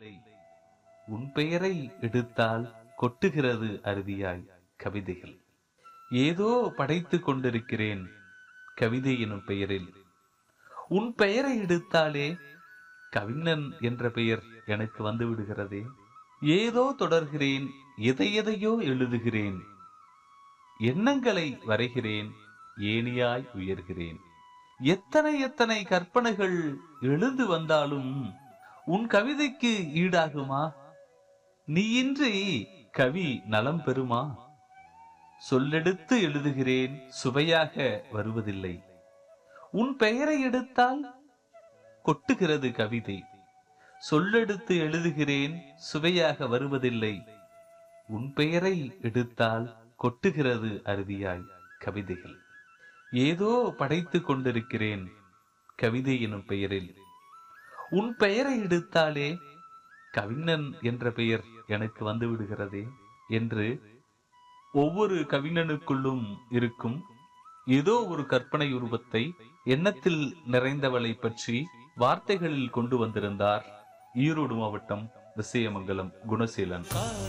உன் பெயரை எடுத்தால் கொட்டுகிறது அருவியாய் கவிதைகள். ஏதோ படைத்துக் கொண்டிருக்கிறேன் கவிதை எனும் பெயரில். உன் பெயரை எடுத்தாலே கவிஞன் என்ற பெயர் எனக்கு வந்து விடுகிறதே. ஏதோ தொடர்கிறேன், எதையெதையோ எழுதுகிறேன், எண்ணங்களை வரைகிறேன், ஏணியாய் உயர்கிறேன். எத்தனை எத்தனை கற்பனைகள் எழுந்து வந்தாலும் உன் கவிதைக்கு ஈடாகுமா? நீயின்றி கவி நலம் பெறுமா? சொல்லெடுத்து எழுதுகிறேன், சுவையாக வருவதில்லை. உன் பெயரை எடுத்தால் கொட்டுகிறது கவிதை. சொல்லெடுத்து எழுதுகிறேன், சுவையாக வருவதில்லை. உன் பெயரை எடுத்தால் கொட்டுகிறது அருவியாய் கவிதைகள். ஏதோ படைத்துக் கொண்டிருக்கிறேன் கவிதை எனும் பெயரில். உன் பெயரை எடுத்தாலே கவிஞன் என்ற பெயர் எனக்கு வந்து விடுகிறதே என்று ஒவ்வொரு கவிஞனுக்குள்ளும் இருக்கும் ஏதோ ஒரு கற்பனை உருவத்தை எண்ணத்தில் நிறைந்தவளை பற்றி வார்த்தைகளில் கொண்டு வந்திருந்தார் ஈரோடு மாவட்டம் விசயமங்கலம் குணசீலன்.